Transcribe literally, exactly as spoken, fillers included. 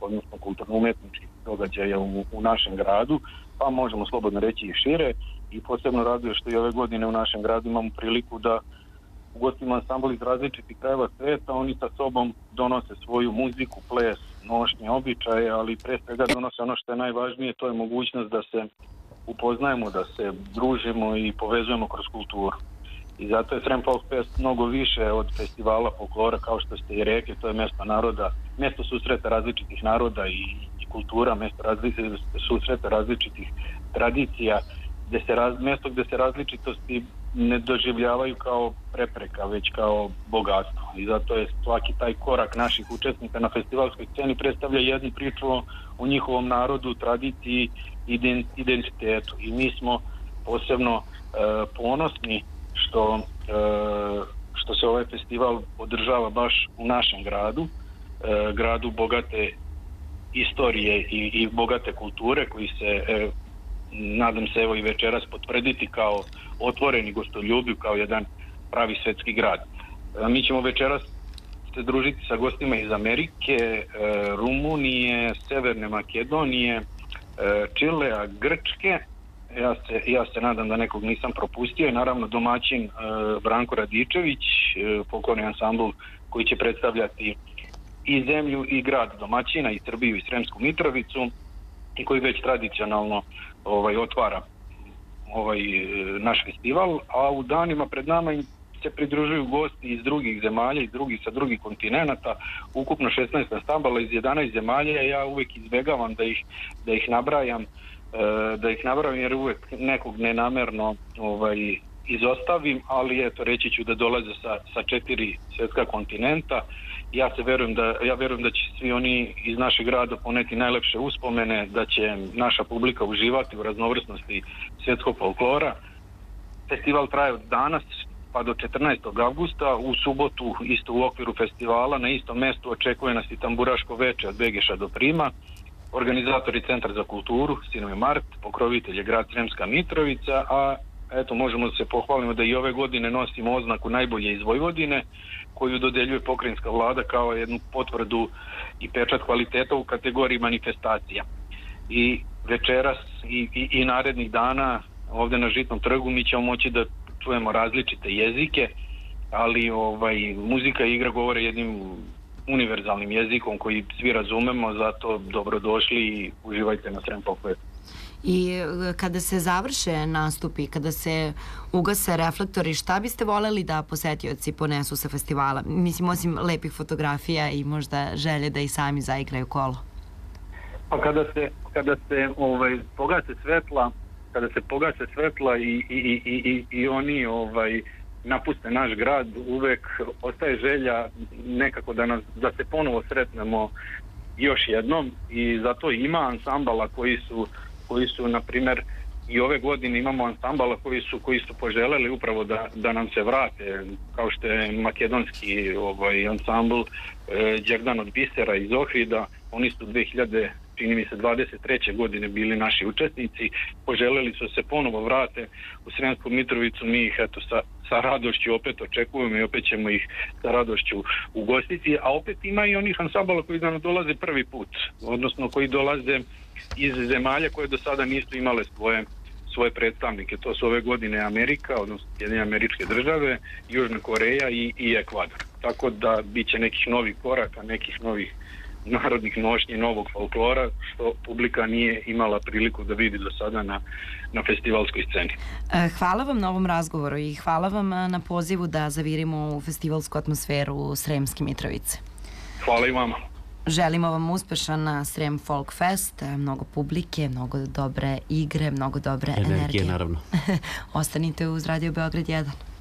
odnosno kulturno-umetničkih događaja u, u našem gradu, pa možemo slobodno reći i šire. I posebno raduje što i ove godine u našem gradu imamo priliku da ugostimo ansambl iz različitih krajeva sveta. Oni sa sobom donose svoju muziku, ples, nošnje, običaje, ali pre svega donose ono što je najvažnije, to je mogućnost da se upoznajemo, da se družimo i povezujemo kroz kulturu. I zato je Srem Folk Fest mnogo više od festivala folklora, kao što ste i rekli, to je mesto naroda, mesto susreta različitih naroda i, i kultura, mesto različitih susreta različitih tradicija, gde se raz, mesto gde se različitosti ne doživljavaju kao prepreka, već kao bogatstvo. I zato je svaki taj korak naših učesnika na festivalskoj sceni predstavlja jednu priču o, o njihovom narodu, tradiciji, identitetu. I mi smo posebno e, ponosni što, e, što se ovaj festival održava baš u našem gradu, e, gradu bogate istorije i, i bogate kulture, koji se e, nadam se evo i večeras potvrditi kao otvoreni, gostoljubiv, kao jedan pravi svetski grad. E, mi ćemo večeras se družiti sa gostima iz Amerike, e, Rumunije, Severne Makedonije, e, Čilea, Grčke. Ja se, ja se nadam da nekog nisam propustio i naravno domaćin e, Branko Radičević, e, folklorni ansambl koji će predstavljati i zemlju i grad domaćina, i Srbiju i Sremsku Mitrovicu, i koji već tradicionalno ovaj, otvara ovaj naš festival, a u danima pred nama se pridružuju gosti iz drugih zemalja, iz drugih, sa drugih kontinenata, ukupno šesnaest ansambala iz jedanaest zemalja. Ja uvek izbegavam da ih, da ih nabrajam, da ih nabrajam jer uvek nekog nenamerno ovaj, izostavim, ali eto, reći ću da dolaze sa, sa četiri svjetska kontinenta. Ja se verujem da, ja verujem da će svi oni iz našeg grada poneti najlepše uspomene, da će naša publika uživati u raznovrsnosti svjetskog folklora. Festival traje od danas pa do četrnaestog avgusta. U subotu isto u okviru festivala na istom mestu očekuje nas i tamburaško veče od Begeša do Prima. Organizatori Centar za kulturu Sinovi Mart, pokrovitelj je grad Sremska Mitrovica, a eto, možemo da se pohvalimo da i ove godine nosimo oznaku najbolje iz Vojvodine, koju dodeljuje pokrajinska vlada kao jednu potvrdu i pečat kvaliteta u kategoriji manifestacija. I večeras i, i, i narednih dana ovde na Žitnom trgu mi ćemo moći da čujemo različite jezike, ali ovaj, muzika i igra govore jednim univerzalnim jezikom koji svi razumemo, zato dobrodošli i uživajte na Srem Folk Festu. I kada se završe nastupi, kada se ugase reflektori, šta biste voljeli da posetioci ponesu sa festivala? Mislim, osim lepih fotografija i možda želje da i sami zaigraju kolo. Pa kada se, kada se ovaj, pogase svetla, kada se pogase svetla i, i, i, i, i oni ovaj, napuste naš grad, uvek ostaje želja nekako da, nas, da se ponovo sretnemo još jednom, i zato ima ansambala koji su koji su, na primjer, i ove godine imamo ansambala koji su, koji su poželeli upravo da, da nam se vrate, kao što je makedonski ovaj, ansambl e, Đerdan od Bisera iz Ohrida. Oni su dve hiljade, čini mi se, dvadeset treće godine bili naši učesnici, poželeli su se ponovo vrate u Sremsku Mitrovicu. Mi ih eto sa, sa radošću opet očekujemo i opet ćemo ih sa radošću ugostiti, a opet ima i onih ansambala koji nam dolaze prvi put, odnosno koji dolaze iz zemalja koje do sada nisu imale svoje, svoje predstavnike. To su ove godine Amerika, odnosno Sjedinjene Američke Države, Južna Koreja i, i Ekvador. Tako da bit će nekih novih koraka, nekih novih narodnih nošnji, novog folklora, što publika nije imala priliku da vidi do sada na, na festivalskoj sceni. Hvala vam na ovom razgovoru i hvala vam na pozivu da zavirimo u festivalsku atmosferu Sremske Mitrovice. Hvala i vama. Želimo vam uspešan Srem Folk Fest, mnogo publike, mnogo dobre igre, mnogo dobre energije. Energije, naravno. Ostanite uz Radio Beograd jedan.